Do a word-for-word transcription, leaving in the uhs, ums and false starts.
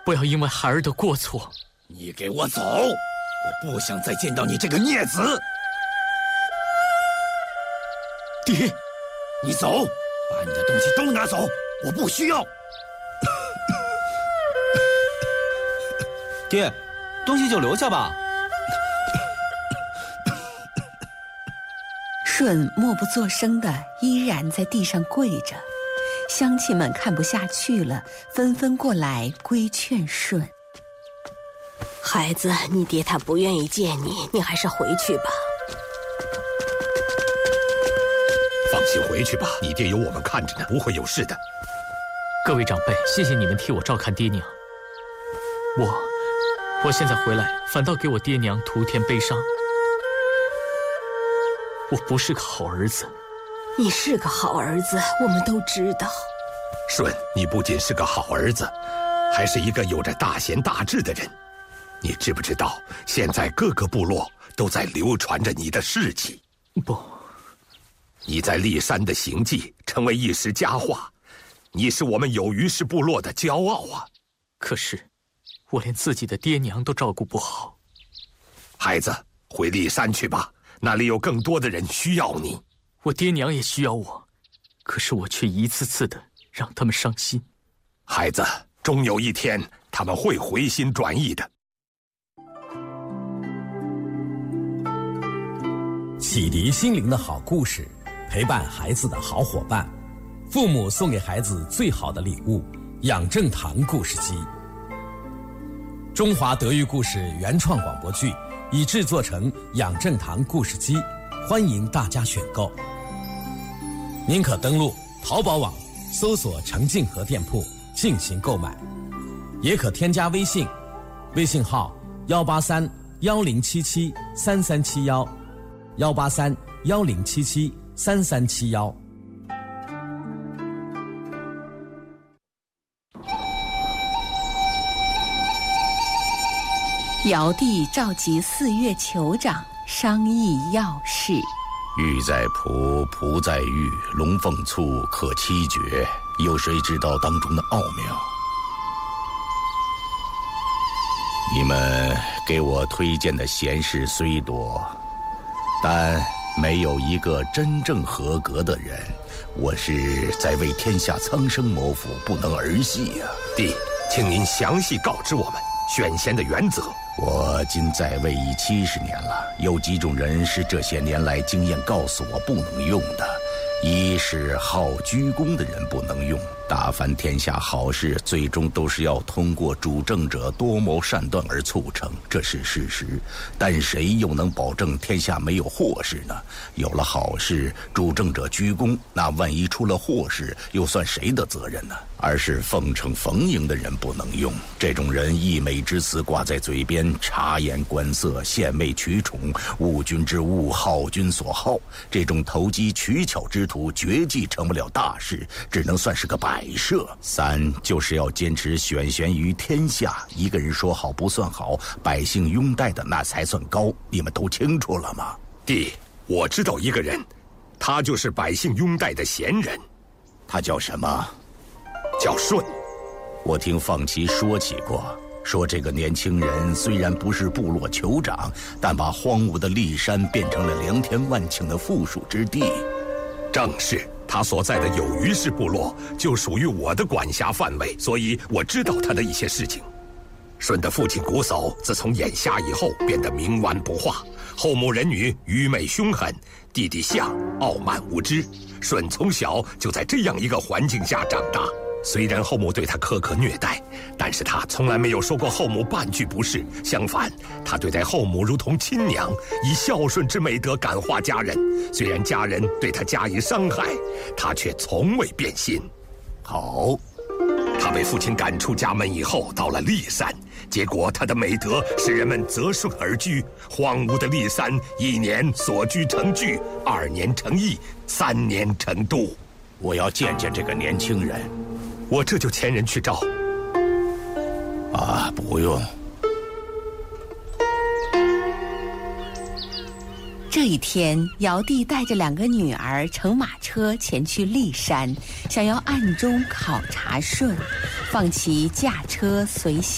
不要因为孩儿的过错。 你给我走！我不想再见到你这个孽子。 爹， 你走，把你的东西都拿走，我不需要。 爹，东西就留下吧。 舜默不作声的依然在地上跪着，乡亲们看不下去了，纷纷过来规劝舜。 孩子，你爹他不愿意见你，你还是回去吧。 放心回去吧，你爹有我们看着呢，不会有事的。 各位长辈，谢谢你们替我照看爹娘。我，我现在回来，反倒给我爹娘徒添悲伤。我不是个好儿子。 你是个好儿子，我们都知道。 舜，你不仅是个好儿子，还是一个有着大贤大智的人。你知不知道，现在各个部落都在流传着你的事迹？ 不， 你在骊山的行迹成为一时佳话，你是我们有余氏部落的骄傲啊！ 可是，我连自己的爹娘都照顾不好。 孩子，回骊山去吧。那里有更多的人需要你， 我爹娘也需要我，可是我却一次次的让他们伤心。 孩子，终有一天他们会回心转意的。 启迪心灵的好故事，陪伴孩子的好伙伴，父母送给孩子最好的礼物——养正堂故事机。中华德育故事原创广播剧已制作成养正堂故事机，欢迎大家选购。您可登录淘宝网搜索程静和店铺进行购买，也可添加微信，微信号幺八三幺零七七三三七幺，幺八三幺零七七三三七幺。 尧帝召集四岳酋长商议要事。 玉在仆，仆在玉，龙凤簇，可七绝，有谁知道当中的奥妙？你们给我推荐的贤士虽多，但没有一个真正合格的人。我是在为天下苍生谋福，不能儿戏呀、啊！ 弟，请您详细告知我们选贤的原则。 我今在位已七十年了，有几种人是这些年来经验告诉我不能用的。一是好居功的人不能用，大凡天下好事，最终都是要通过主政者多谋善断而促成，这是事实。但谁又能保证天下没有祸事呢？有了好事，主政者居功，那万一出了祸事，又算谁的责任呢？而是奉承逢迎的人不能用，这种人溢美之词挂在嘴边，察言观色，献媚取宠，误君之误，好君所好。这种投机取巧之徒，绝技成不了大事，只能算是个摆设。三就是要坚持选贤于天下，一个人说好不算好，百姓拥戴的那才算高。你们都清楚了吗？ 弟，我知道一个人，他就是百姓拥戴的贤人。 他叫什么？ 叫舜。 我听放旗说起过，说这个年轻人虽然不是部落酋长，但把荒芜的骊山变成了良田万顷的富庶之地。 正是，他所在的有余氏部落就属于我的管辖范围，所以我知道他的一些事情。舜的父亲瞽叟自从眼瞎以后变得冥顽不化，后母人女愚昧凶狠，弟弟象傲慢无知。舜从小就在这样一个环境下长大，虽然后母对他苛刻虐待，但是他从来没有说过后母半句不是，相反，他对待后母如同亲娘，以孝顺之美德感化家人。虽然家人对他加以伤害，他却从未变心。 好， 他被父亲赶出家门以后，到了骊山，结果他的美德使人们择顺而居。荒芜的骊山，一年所居成聚，二年成邑，三年成都。 我要见见这个年轻人。 我这就遣人去召。 啊，不用。 这一天，尧帝带着两个女儿乘马车前去骊山，想要暗中考察舜，放其驾车随行。